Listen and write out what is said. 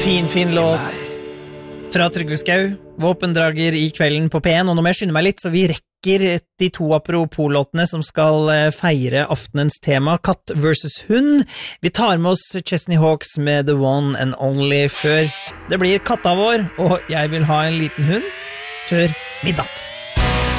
Fin låt fra Trygve Skau, våpendrager i kvelden på P1, og nå må jeg skynde meg litt, så vi rekker de to apropos-låtene som skal feire aftenens tema, katt versus hund. Vi tar med oss Chesney Hawks med The One and Only før det blir katta vår, og jeg vil ha en liten hund før midnatt.